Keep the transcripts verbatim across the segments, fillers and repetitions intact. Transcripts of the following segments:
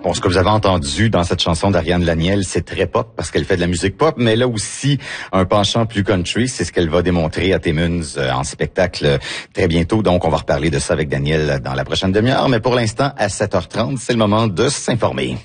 Bon, ce que vous avez entendu dans cette chanson d'Ariane Laniel, c'est très pop parce qu'elle fait de la musique pop, mais elle a aussi un penchant plus country. C'est ce qu'elle va démontrer à Timmins euh, en spectacle euh, très bientôt. Donc, on va reparler de ça avec Daniel dans la prochaine demi-heure. Mais pour l'instant, à sept heures trente, c'est le moment de s'informer.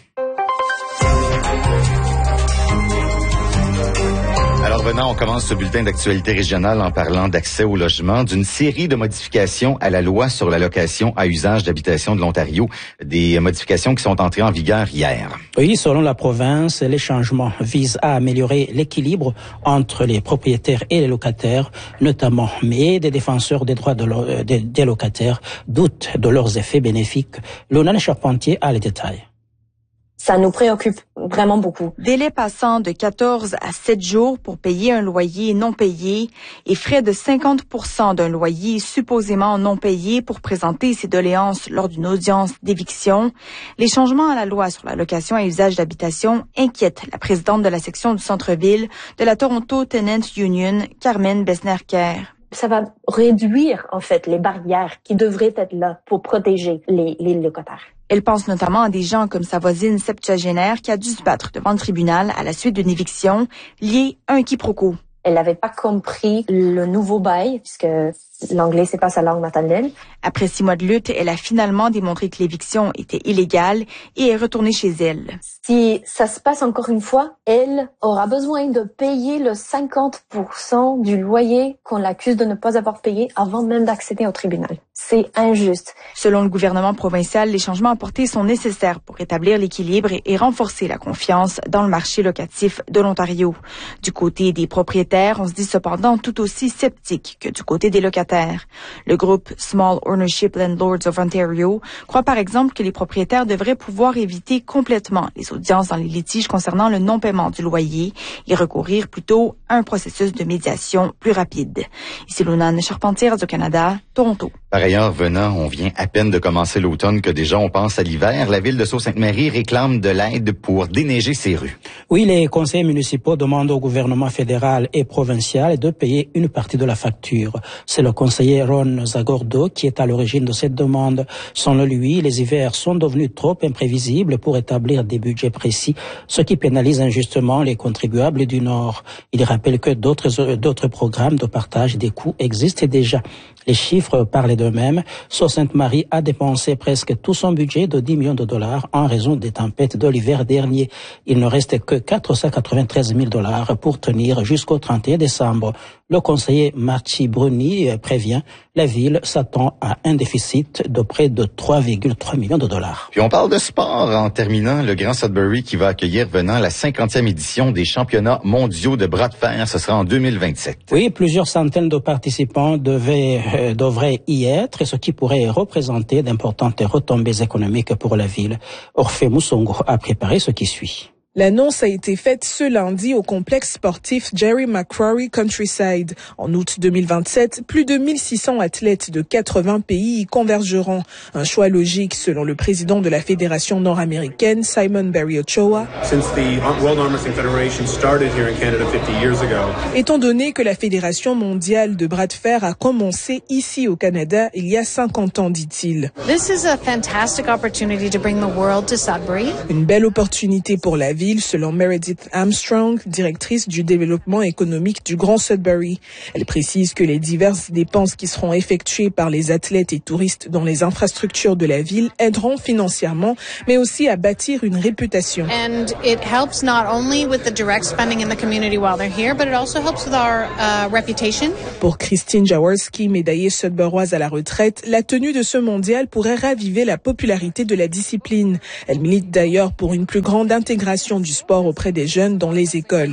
Alors venant, on commence ce bulletin d'actualité régionale en parlant d'accès au logement, d'une série de modifications à la loi sur la location à usage d'habitation de l'Ontario, des modifications qui sont entrées en vigueur hier. Oui, selon la province, les changements visent à améliorer l'équilibre entre les propriétaires et les locataires, notamment, mais des défenseurs des droits de lo- des, des locataires doutent de leurs effets bénéfiques. Lona Charpentier a les détails. Ça nous préoccupe vraiment beaucoup. Délai passant de quatorze à sept jours pour payer un loyer non payé et frais de cinquante pour cent d'un loyer supposément non payé pour présenter ses doléances lors d'une audience d'éviction. Les changements à la loi sur la location à usage d'habitation inquiètent la présidente de la section du centre-ville de la Toronto Tenant Union, Carmen Besner-Kerr. Ça va réduire, en fait, les barrières qui devraient être là pour protéger les, les locataires. Elle pense notamment à des gens comme sa voisine septuagénaire qui a dû se battre devant le tribunal à la suite d'une éviction liée à un quiproquo. Elle n'avait pas compris le nouveau bail, puisque l'anglais, c'est pas sa langue maternelle. Après six mois de lutte, elle a finalement démontré que l'éviction était illégale et est retournée chez elle. Si ça se passe encore une fois, elle aura besoin de payer le cinquante pour cent du loyer qu'on l'accuse de ne pas avoir payé avant même d'accéder au tribunal. C'est injuste. Selon le gouvernement provincial, les changements apportés sont nécessaires pour rétablir l'équilibre et renforcer la confiance dans le marché locatif de l'Ontario. Du côté des propriétaires, on se dit cependant tout aussi sceptique que du côté des locataires. Le groupe Small Ownership Landlords of Ontario croit par exemple que les propriétaires devraient pouvoir éviter complètement les audiences dans les litiges concernant le non-paiement du loyer et recourir plutôt à un processus de médiation plus rapide. Ici Lunane Charpentier du Canada, Toronto. Par ailleurs, venant, on vient à peine de commencer l'automne que déjà on pense à l'hiver. La ville de Sault-Sainte-Marie réclame de l'aide pour déneiger ses rues. Oui, les conseils municipaux demandent au gouvernement fédéral et provincial de payer une partie de la facture. C'est le conseiller Ron Zagordo qui est à l'origine de cette demande. Selon lui, les hivers sont devenus trop imprévisibles pour établir des budgets précis, ce qui pénalise injustement les contribuables du Nord. Il rappelle que d'autres, d'autres programmes de partage des coûts existent déjà. Les chiffres parlent d'eux-mêmes. Sault-Sainte-Marie a dépensé presque tout son budget de dix millions de dollars en raison des tempêtes de l'hiver dernier. Il ne reste que quatre cent quatre-vingt-treize mille dollars pour tenir jusqu'au trente et un décembre. Le conseiller Marty Bruni prévient, la ville s'attend à un déficit de près de trois virgule trois millions de dollars. Puis on parle de sport en terminant. Le Grand Sudbury qui va accueillir venant la cinquantième édition des championnats mondiaux de bras de fer. Ce sera en deux mille vingt-sept. Oui, plusieurs centaines de participants devaient, euh, devraient y être, ce qui pourrait représenter d'importantes retombées économiques pour la ville. Orphée Moussongo a préparé ce qui suit. L'annonce a été faite ce lundi au complexe sportif Jerry McCrory Countryside. En août deux mille vingt-sept, plus de mille six cents athlètes de quatre-vingts pays y convergeront. Un choix logique selon le président de la fédération nord-américaine, Simon Barry Ochoa. Étant donné que la fédération mondiale de bras de fer a commencé ici au Canada il y a cinquante ans, dit-il. This is a fantastic opportunity to bring the world to Sudbury. Une belle opportunité pour la ville, selon Meredith Armstrong, directrice du développement économique du Grand Sudbury. Elle précise que les diverses dépenses qui seront effectuées par les athlètes et touristes dans les infrastructures de la ville aideront financièrement, mais aussi à bâtir une réputation. And it helps not only with the direct spending in the community while they're here, but it also helps with our uh, reputation. Pour Christine Jaworski, médaillée sudburoise à la retraite, la tenue de ce mondial pourrait raviver la popularité de la discipline. Elle milite d'ailleurs pour une plus grande intégration du sport auprès des jeunes dans les écoles.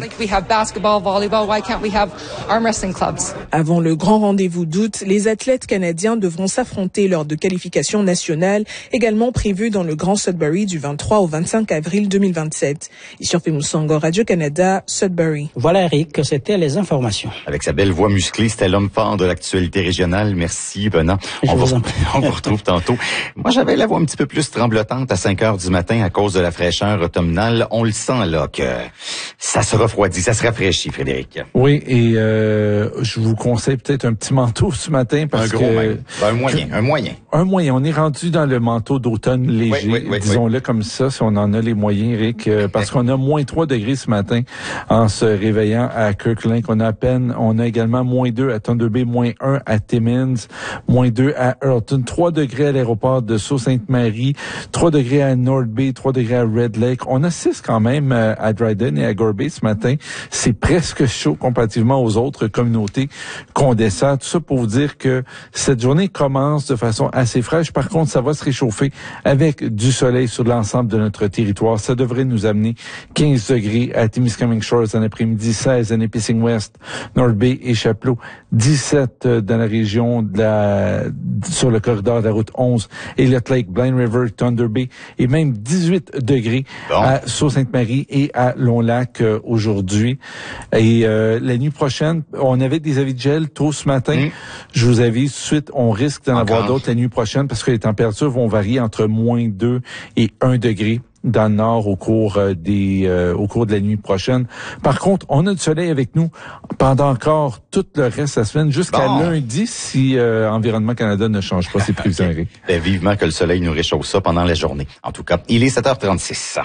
Avant le grand rendez-vous d'août, les athlètes canadiens devront s'affronter lors de qualifications nationales, également prévues dans le Grand Sudbury du vingt-trois au vingt-cinq avril deux mille vingt-sept. Ici Orphée Moussongo, Radio-Canada, Sudbury. Voilà Eric, c'était les informations. Avec sa belle voix musclée, c'était l'homme fort de l'actualité régionale. Merci, Venant. On, va, on vous retrouve tantôt. Moi, j'avais la voix un petit peu plus tremblotante à cinq heures du matin à cause de la fraîcheur automnale. On le sent là que ça se refroidit, ça se rafraîchit, Frédéric. Oui, et euh, je vous conseille peut-être un petit manteau ce matin parce un gros que même. Ben, un moyen, un moyen. Un moyen. On est rendu dans le manteau d'automne léger, oui, oui, oui, disons-le oui. comme ça, si on en a les moyens, Eric, euh, parce qu'on a moins trois degrés ce matin en se réveillant à Kirkland. On a à peine, on a également moins deux à Thunder Bay, moins un à Timmins, moins deux à Earlton, trois degrés à l'aéroport de Sault-Sainte-Marie, trois degrés à North Bay, trois degrés à Red Lake. On a six quand même à Dryden et à Gore Bay ce matin. C'est presque chaud comparativement aux autres communautés qu'on descend. Tout ça pour vous dire que cette journée commence de façon assez fraîche. Par contre, ça va se réchauffer avec du soleil sur l'ensemble de notre territoire. Ça devrait nous amener quinze degrés à Témiscamingue Shores en après-midi, seize à Nipissing West, North Bay et Chapleau, dix-sept dans la région de la, sur le corridor de la route onze, Elliott Lake, Blind River, Thunder Bay et même dix-huit degrés bon. à Sault-Sainte-Marie et à Long-Lac euh, aujourd'hui. Et euh, la nuit prochaine, on avait des avis de gel tôt ce matin. Mmh. Je vous avise tout de suite, on risque d'en avoir d'autres la nuit prochaine parce que les températures vont varier entre moins deux et un degré dans le nord au cours euh, des euh, au cours de la nuit prochaine. Par contre, on a du soleil avec nous pendant encore tout le reste de la semaine jusqu'à bon. lundi si euh, Environnement Canada ne change pas ses prévisions. Okay. Ben, vivement que le soleil nous réchauffe ça pendant la journée. En tout cas, il est sept heures trente-six.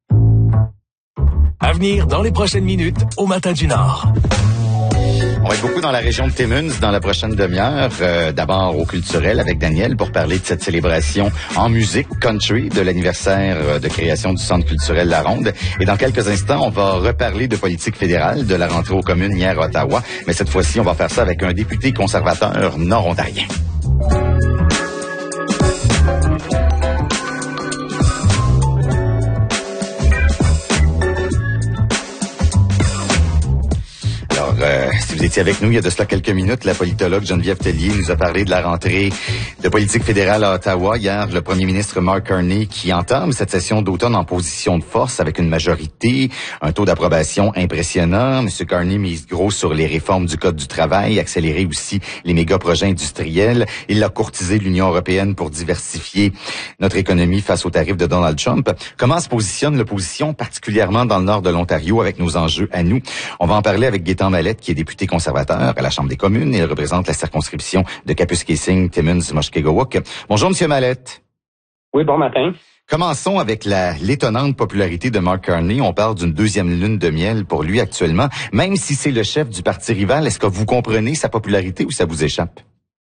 À venir dans les prochaines minutes au Matin du Nord. On va être beaucoup dans la région de Timmins dans la prochaine demi-heure. Euh, d'abord au culturel avec Daniel pour parler de cette célébration en musique country de l'anniversaire de création du Centre culturel La Ronde. Et dans quelques instants, on va reparler de politique fédérale, de la rentrée aux communes hier à Ottawa. Mais cette fois-ci, on va faire ça avec un député conservateur nord-ontarien. Euh, si vous étiez avec nous il y a de cela quelques minutes, la politologue Geneviève Tellier nous a parlé de la rentrée de politique fédérale à Ottawa. Hier, le premier ministre Mark Carney qui entame cette session d'automne en position de force avec une majorité, un taux d'approbation impressionnant. Monsieur Carney mise gros sur les réformes du Code du travail, accélérer aussi les méga-projets industriels. Il a courtisé l'Union européenne pour diversifier notre économie face aux tarifs de Donald Trump. Comment se positionne l'opposition, particulièrement dans le nord de l'Ontario, avec nos enjeux à nous? On va en parler avec Gaétan Mallette, qui est député conservateur à la Chambre des communes. Il représente la circonscription de Kapuskasing, Timmins, Mushkegowuk. Bonjour, Monsieur Mallette. Oui, bon matin. Commençons avec la l'étonnante popularité de Mark Carney. On parle d'une deuxième lune de miel pour lui actuellement. Même si c'est le chef du parti rival, est-ce que vous comprenez sa popularité ou ça vous échappe?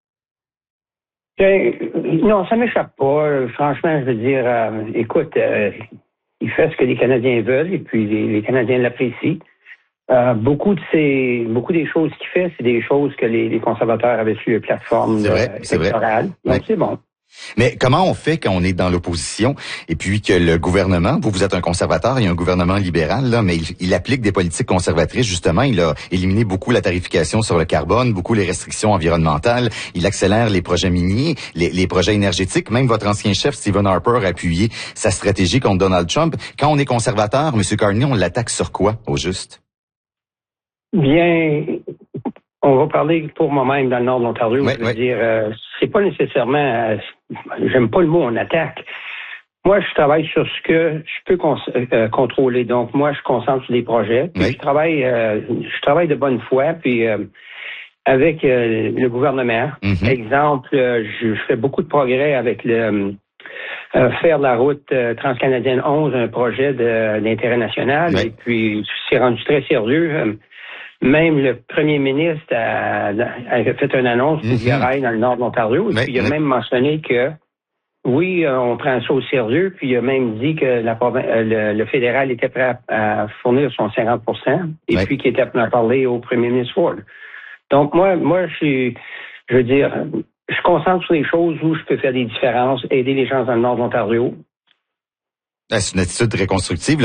Euh, non, ça m'échappe pas. Franchement, je veux dire, euh, écoute, euh, il fait ce que les Canadiens veulent et puis les, les Canadiens l'apprécient. Euh, beaucoup de ces, beaucoup des choses qu'il fait, c'est des choses que les, les conservateurs avaient sur les plateformes c'est vrai, c'est électorales. Vrai. Donc, ouais. c'est bon. Mais comment on fait quand on est dans l'opposition et puis que le gouvernement, vous, vous êtes un conservateur, il y a un gouvernement libéral, là, mais il, il applique des politiques conservatrices, justement. Il a éliminé beaucoup la tarification sur le carbone, beaucoup les restrictions environnementales. Il accélère les projets miniers, les, les projets énergétiques. Même votre ancien chef, Stephen Harper, a appuyé sa stratégie contre Donald Trump. Quand on est conservateur, M. Carney, on l'attaque sur quoi, au juste? Bien, on va parler pour moi-même dans le nord de l'Ontario. Oui, je veux oui. dire, euh, c'est pas nécessairement, euh, j'aime pas le mot on attaque. Moi, je travaille sur ce que je peux cons- euh, contrôler. Donc, moi, je concentre sur les projets. Puis oui. je travaille, euh, je travaille de bonne foi. Puis euh, avec euh, le gouvernement, mm-hmm. exemple, euh, je, je fais beaucoup de progrès avec le euh, faire la route euh, transcanadienne onze, un projet de, d'intérêt national. Oui. Et puis, c'est rendu très sérieux. Euh, Même le premier ministre a, a fait une annonce pour mm-hmm. dans le nord de l'Ontario. Et mais, puis il a mais... même mentionné que oui, on prend ça au sérieux. Puis il a même dit que la province, le, le fédéral était prêt à, à fournir son cinquante pour cent et mais... puis qu'il était prêt à parler au premier ministre Ford. Donc moi, moi, je suis, je veux dire, je concentre sur les choses où je peux faire des différences, aider les gens dans le nord de l'Ontario. C'est une attitude très constructive.